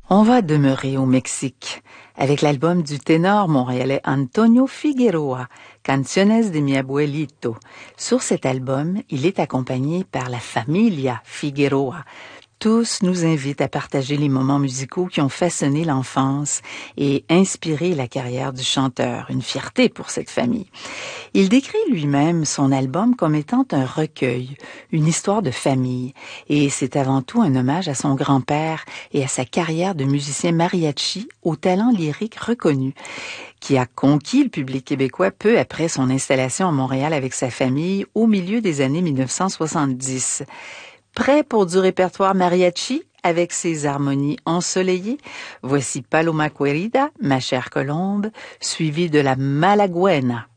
On va demeurer au Mexique avec l'album du ténor montréalais Antonio Figueroa, Canciones de mi abuelito. Sur cet album, il est accompagné par la familia Figueroa. Tous nous invitent à partager les moments musicaux qui ont façonné l'enfance et inspiré la carrière du chanteur. Une fierté pour cette famille. Il décrit lui-même son album comme étant un recueil, une histoire de famille. Et c'est avant tout un hommage à son grand-père et à sa carrière de musicien mariachi au talent lyrique reconnu, qui a conquis le public québécois peu après son installation à Montréal avec sa famille au milieu des années 1970. Prêt pour du répertoire mariachi avec ses harmonies ensoleillées? Voici Paloma Querida, Ma chère colombe, suivie de la Malaguena.